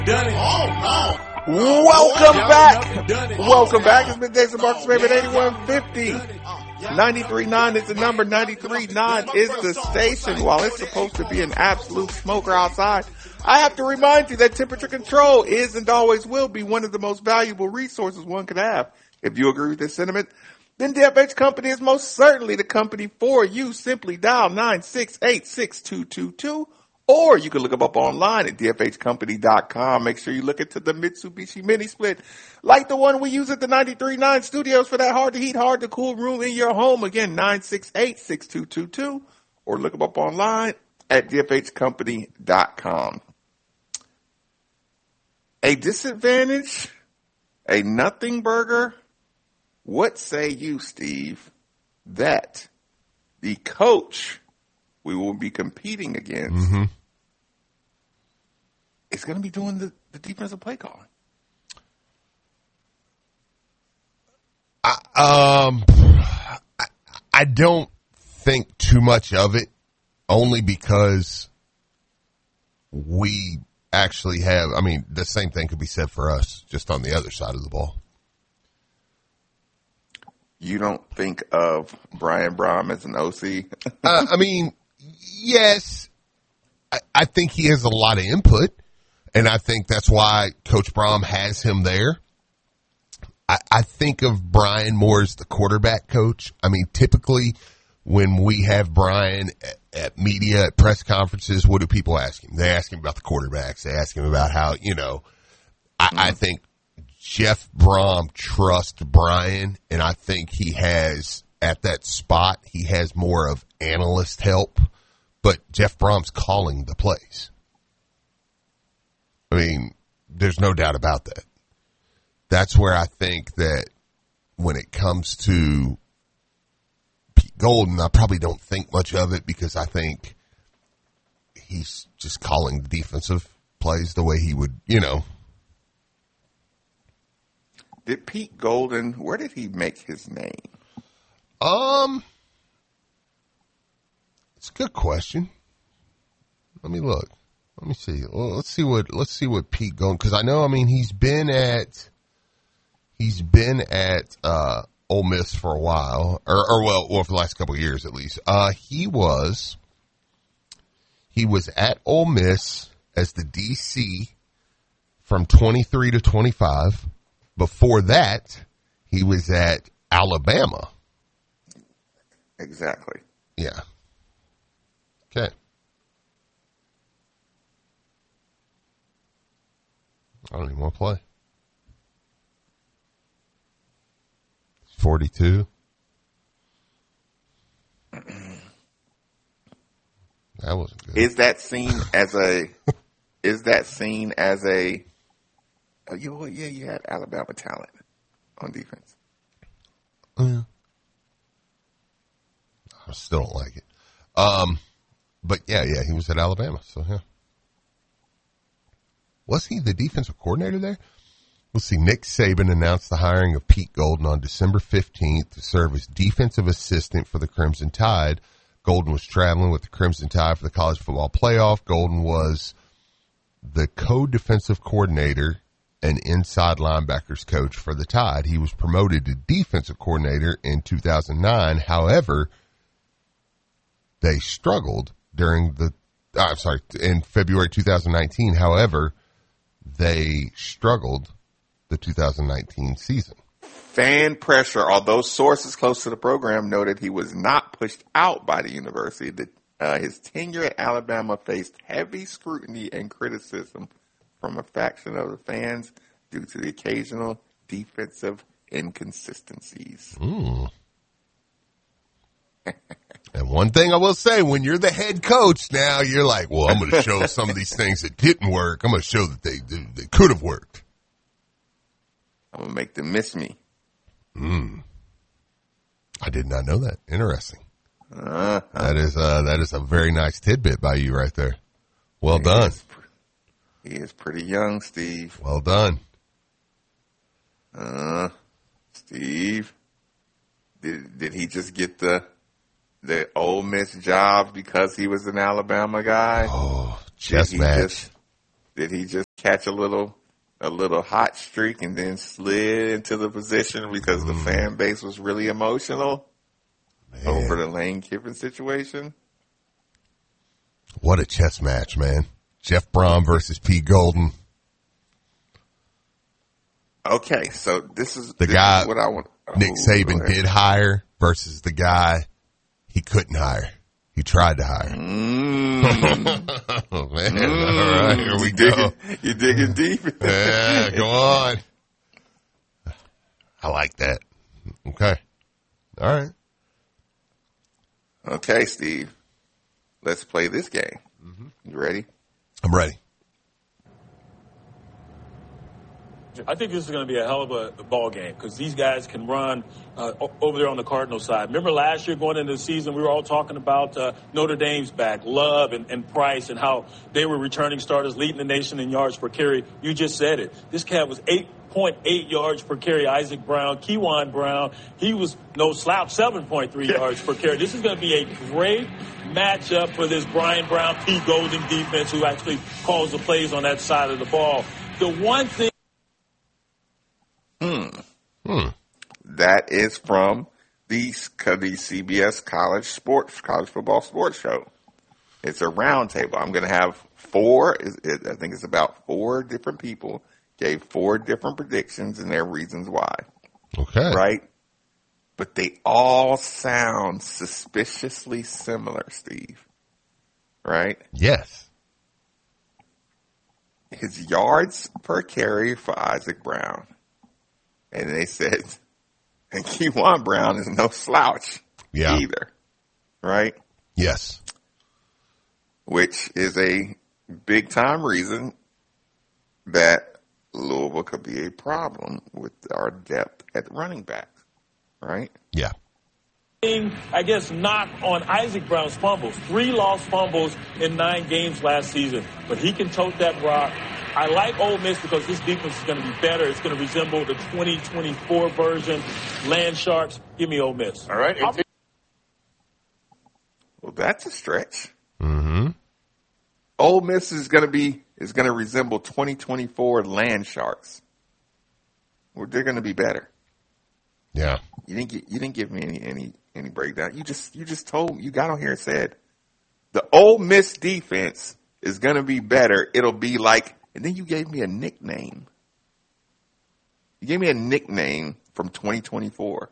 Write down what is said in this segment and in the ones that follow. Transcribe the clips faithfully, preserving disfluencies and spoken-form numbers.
Done it. Oh, no. Welcome back. Welcome back. It's been Jason Marcus' favorite eighty-one fifty. ninety-three point nine is the number. ninety-three point nine is the station. While it's supposed to be an absolute smoker outside, I have to remind you that temperature control is and always will be one of the most valuable resources one could have. If you agree with this sentiment, then D F H Company is most certainly the company for you. Simply dial nine six eight, six two two two. Or you can look them up online at D F H company dot com. Make sure you look into the Mitsubishi Mini Split, like the one we use at the ninety-three point nine studios for that hard to heat, hard to cool room in your home. Again, nine six eight, six two two two. Or look them up online at D F H company dot com. A disadvantage? A nothing burger? What say you, Steve, that the coach we will be competing against mm-hmm. is going to be doing the, the defensive play calling? I, um, I, I don't think too much of it, only because we actually have, I mean, the same thing could be said for us, just on the other side of the ball. You don't think of Brian Brohm as an O C? uh, I mean, yes, I, I think he has a lot of input, and I think that's why Coach Brohm has him there. I, I think of Brian more as the quarterback coach. I mean, typically when we have Brian at, at media, at press conferences, what do people ask him? They ask him about the quarterbacks. They ask him about how, you know, I, mm-hmm. I think Jeff Brohm trusts Brian, and I think he has, at that spot, he has more of analyst help, but Jeff Brom's calling the plays. I mean, there's no doubt about that. That's where I think that when it comes to Pete Golden, I probably don't think much of it because I think he's just calling the defensive plays the way he would, you know. Did Pete Golden, where did he make his name? Um, it's a good question. Let me look. Let me see. Well, let's see what let's see what Pete Golden, because I know. I mean, he's been at he's been at uh, Ole Miss for a while, or, or well, or for the last couple of years at least. Uh, he was he was at Ole Miss as the D C from twenty-three to twenty-five. Before that, he was at Alabama. Exactly. Yeah. Okay. I don't even want to play. forty-two. That wasn't good. Is that seen as a, is that seen as a, oh, you know, yeah, you had Alabama talent on defense. Yeah. I still don't like it. Um, but yeah, yeah, he was at Alabama, so yeah. Was he the defensive coordinator there? We'll see. Nick Saban announced the hiring of Pete Golden on December fifteenth to serve as defensive assistant for the Crimson Tide. Golden was traveling with the Crimson Tide for the college football playoff. Golden was the co-defensive coordinator and inside linebackers coach for the Tide. He was promoted to defensive coordinator in two thousand nine. However, they struggled during the, I'm sorry, in February two thousand nineteen. However, they struggled the two thousand nineteen season. Fan pressure, although sources close to the program noted he was not pushed out by the university. The, uh, his tenure at Alabama faced heavy scrutiny and criticism from a faction of the fans due to the occasional defensive inconsistencies. Mm. And one thing I will say, when you're the head coach now, you're like, well, I'm going to show some of these things that didn't work. I'm going to show that they they could have worked. I'm going to make them miss me. Mm. I did not know that. Interesting. Uh-huh. That is uh, that is a very nice tidbit by you right there. Well he done. Is, he is pretty young, Steve. Well done. Uh, Steve, did did he just get the the Ole Miss job because he was an Alabama guy? Oh, chess did match. Just, did he just catch a little a little hot streak and then slid into the position because the fan base was really emotional Man. over the Lane Kiffin situation. What a chess match, man. Jeff Brom versus Pete Golden. Okay, so this is the this guy is what I want. Nick Oh, Saban did hire versus the guy he couldn't hire. He tried to hire. Mm. Oh, man. Mm. All right, here we you go. Digging, you're digging deep. Yeah, go on. I like that. Okay. All right. Okay, Steve. Let's play this game. Mm-hmm. You ready? I'm ready. I think this is going to be a hell of a ball game because these guys can run uh, over there on the Cardinal side. Remember last year going into the season, we were all talking about uh, Notre Dame's back, Love and, and Price, and how they were returning starters, leading the nation in yards per carry. You just said it. This cat was eight point eight yards per carry. Isaac Brown, Kewan Brown, he was no slouch, seven point three yards per carry. This is going to be a great matchup for this Brian Brown, Pete Golding defense who actually calls the plays on that side of the ball. The one thing. Hmm. Hmm. That is from the, the C B S College Sports, College Football Sports Show. It's a roundtable. I'm going to have four, I think it's about four different people gave four different predictions and their reasons why. Okay. Right? But they all sound suspiciously similar, Steve. Right? Yes. His yards per carry for Isaac Brown. And they said, and Kewan Brown is no slouch yeah. either. Right? Yes. Which is a big time reason that Louisville could be a problem with our depth at running back. Right? Yeah. I guess, knock on Isaac Brown's fumbles. Three lost fumbles in nine games last season. But he can tote that rock. I like Ole Miss because this defense is going to be better. It's going to resemble the twenty twenty-four version. Land Sharks, give me Ole Miss. All right. Well, that's a stretch. Mm-hmm. Ole Miss is going to be is going to resemble twenty twenty-four Land Sharks. Well, they're going to be better. Yeah. You didn't get, you didn't give me any any any breakdown. You just you just told you got on here and said the Ole Miss defense is going to be better. It'll be like. And then you gave me a nickname. You gave me a nickname from twenty twenty-four.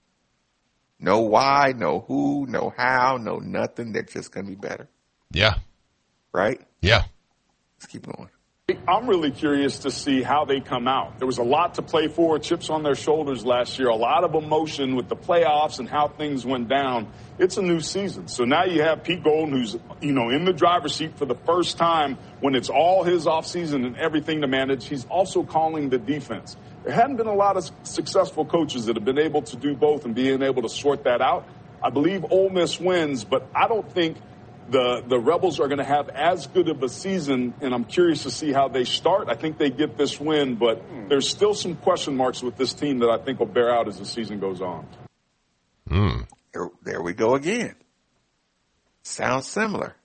No why, no who, no how, no nothing. They're just going to be better. Yeah. Right? Yeah. Let's keep going. I'm really curious to see how they come out. There was a lot to play for, chips on their shoulders last year, a lot of emotion with the playoffs and how things went down. It's a new season. So now you have Pete Golden, who's, you know, in the driver's seat for the first time when it's all his offseason and everything to manage. He's also calling the defense. There hadn't been a lot of successful coaches that have been able to do both and being able to sort that out. I believe Ole Miss wins, but I don't think The the Rebels are going to have as good of a season, and I'm curious to see how they start. I think they get this win, but there's still some question marks with this team that I think will bear out as the season goes on. Mm. There, there we go again. Sounds similar.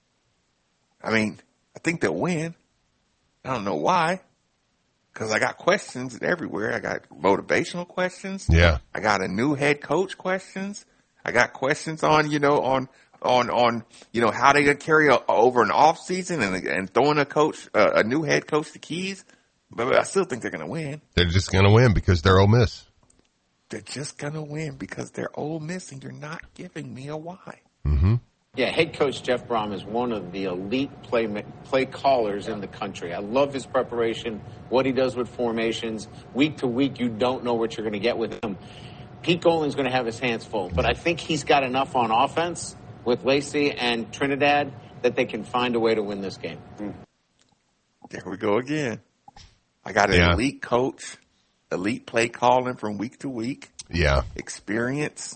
I mean, I think they'll win. I don't know why. Because I got questions everywhere. I got motivational questions. Yeah. I got a new head coach questions. I got questions on, you know, on on on you know how they gonna carry a, over an off season and and throwing a coach uh, a new head coach the keys, but I still think they're gonna win. They're just gonna win because they're Ole Miss. They're just gonna win because they're Ole Miss, and you're not giving me a why. Mm-hmm. Yeah, head coach Jeff Brom is one of the elite play play callers in the country. I love his preparation, what he does with formations. Week to week, you don't know what you're going to get with him. Pete Golding's going to have his hands full, but I think he's got enough on offense with Lacey and Trinidad that they can find a way to win this game. There we go again. I got an Yeah. elite coach, elite play calling from week to week, Yeah. experience.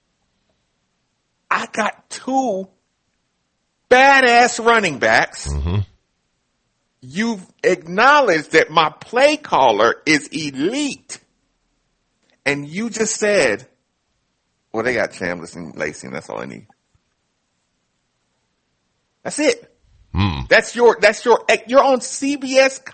I got two badass running backs. Mm-hmm. You've acknowledged that my play caller is elite. And you just said, well, they got Chambliss and Lacey, and that's all I need. That's it. Mm. That's your, that's your, you're on C B S